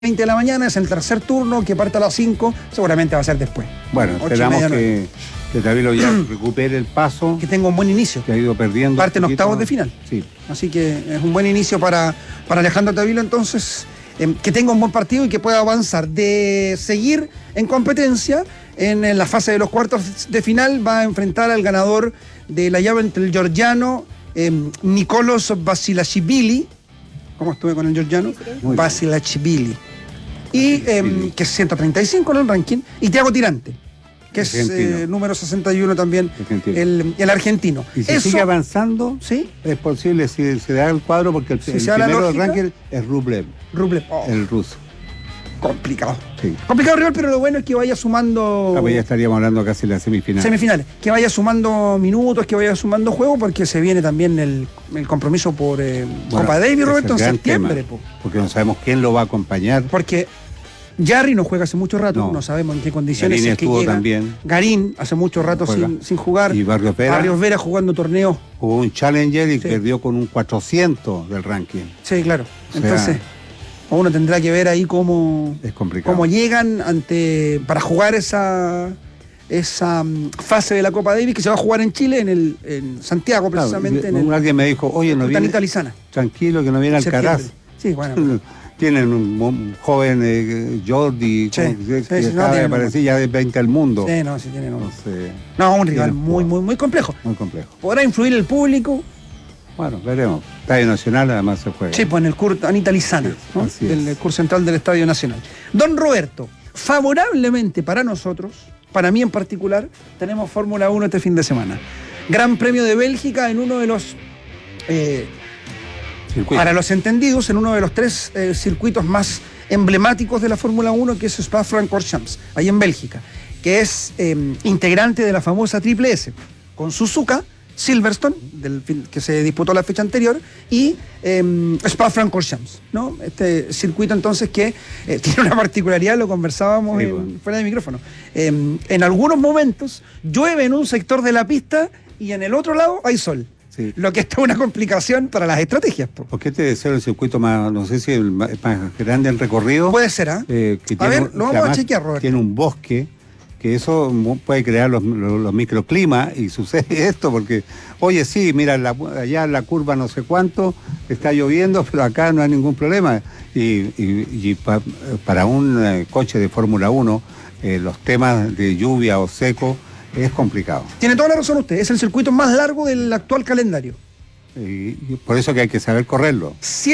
20 de la mañana, es el tercer turno que parte a las 5, seguramente va a ser después. Bueno, esperamos que Tabilo ya recupere el paso. Que tenga un buen inicio. Que ha ido perdiendo. Parte en octavos de final. Sí. Así que es un buen inicio para Alejandro Tabilo, entonces, que tenga un buen partido y que pueda avanzar. De seguir en competencia, en la fase de los cuartos de final, va a enfrentar al ganador de la llave entre el georgiano Nicolos Basilashvili. ¿Cómo estuve con el georgiano? Basilashvili. Y que es 135 en el ranking. Y Thiago Tirante, que es número 61 también, el argentino. Y si sigue avanzando, ¿sí? Es posible si se da el cuadro, porque el primero del ranking es Rublev. El ruso. Complicado. Sí. Complicado rival, pero lo bueno es que vaya sumando. Pues ya estaríamos hablando casi de la semifinal. Semifinales. Que vaya sumando minutos, que vaya sumando juego, porque se viene también el compromiso por Copa Davis, Roberto, en septiembre. Porque no sabemos quién lo va a acompañar. Porque Jarry no juega hace mucho rato, no sabemos en qué condiciones. Garín es que estuvo llega. También. Garín hace mucho rato sin jugar. Y Barrios Vera jugando torneos. Jugó un Challenger y perdió con un 400 del ranking. Sí, claro. Entonces, uno tendrá que ver ahí cómo llegan para jugar esa fase de la Copa Davis, que se va a jugar en Chile, en Santiago, precisamente. Alguien me dijo, oye, no viene. Tranquilo, que no viene Alcaraz. Sí, bueno. Tienen un joven Jordi, que aparecía ya de 20 al mundo. Sí, no, sí tienen. Un rival muy complejo. Muy complejo. ¿Podrá influir el público? Bueno, veremos. Estadio Nacional además se juega. Sí, pues en el curso Anita Lizana, el curso central del Estadio Nacional. Don Roberto, favorablemente para nosotros, para mí en particular, tenemos Fórmula 1 este fin de semana. Gran Premio de Bélgica en uno de los... para los entendidos, en uno de los 3 circuitos más emblemáticos de la Fórmula 1, que es Spa-Francorchamps, ahí en Bélgica, que es integrante de la famosa Triple S, con Suzuka, Silverstone, que se disputó la fecha anterior, y Spa-Francorchamps, ¿no? Este circuito entonces que tiene una particularidad, lo conversábamos fuera de micrófono. En algunos momentos llueve en un sector de la pista y en el otro lado hay sol. Sí. Lo que está una complicación para las estrategias. ¿Por qué te deseo el circuito más, no sé si el más grande en recorrido? Puede ser, ¿ah? A ver, lo vamos a chequear, Roberto. Tiene un bosque, que eso puede crear los microclimas, y sucede esto porque, oye, sí, mira, allá en la curva no sé cuánto, está lloviendo, pero acá no hay ningún problema. Y para un coche de Fórmula 1, los temas de lluvia o seco es complicado. Tiene toda la razón usted, es el circuito más largo del actual calendario. Y por eso que hay que saber correrlo.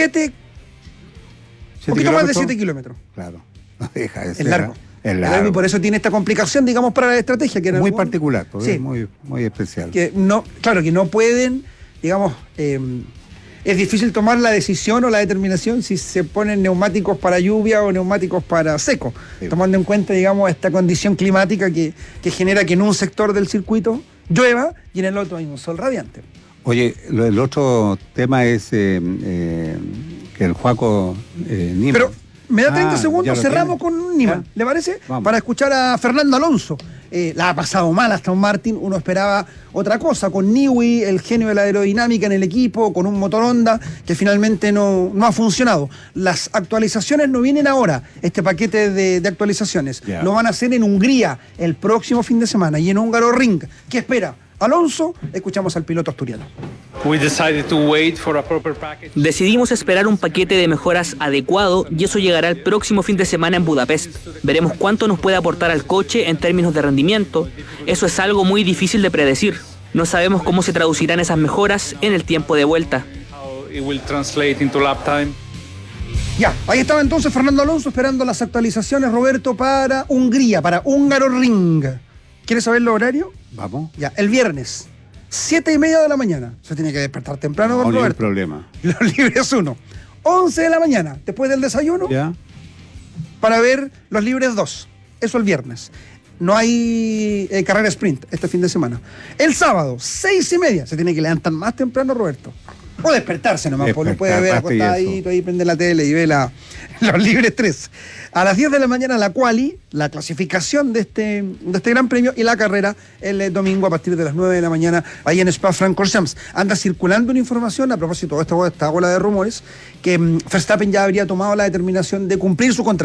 Un poquito más de 7 kilómetros. Claro, no deja de ser. Es largo. Y por eso tiene esta complicación, digamos, para la estrategia. Que muy particular, es muy especial. Que no pueden, digamos, es difícil tomar la decisión o la determinación si se ponen neumáticos para lluvia o neumáticos para seco, tomando en cuenta, digamos, esta condición climática que genera que en un sector del circuito llueva y en el otro hay un sol radiante. Oye, el otro tema es que el Joaco Niemann. Pero me da 30 segundos, cerramos con Niemann, ¿le parece? Vamos. Para escuchar a Fernando Alonso. La ha pasado mal Aston Martin, uno esperaba otra cosa, con Newey, el genio de la aerodinámica en el equipo, con un motor Honda que finalmente no ha funcionado. Las actualizaciones no vienen ahora, este paquete de actualizaciones. Lo van a hacer en Hungría el próximo fin de semana y en Hungaroring. ¿Qué espera Alonso? Escuchamos al piloto asturiano. Decidimos esperar un paquete de mejoras adecuado y eso llegará el próximo fin de semana en Budapest. Veremos cuánto nos puede aportar al coche en términos de rendimiento. Eso es algo muy difícil de predecir. No sabemos cómo se traducirán esas mejoras en el tiempo de vuelta. Ya, ahí estaba entonces Fernando Alonso esperando las actualizaciones, Roberto, para Hungría, para Hungaroring. ¿Quieres saber el horario? Vamos. Ya, el viernes, 7:30 de la mañana. Se tiene que despertar temprano, don Roberto. No hay problema. Los libres 1. 11 de la mañana, después del desayuno, para ver los libres 2. Eso el viernes. No hay carrera sprint este fin de semana. El sábado, 6:30. Se tiene que levantar más temprano, Roberto. O despertarse nomás, pues uno puede ver Despertarte y acostadito ahí, prende la tele y ve los libres 3. A las 10 de la mañana la quali, la clasificación de este gran premio, y la carrera el domingo a partir de las 9 de la mañana ahí en Spa-Francorchamps. Anda circulando una información a propósito de esta ola de rumores que Verstappen ya habría tomado la determinación de cumplir su contrato.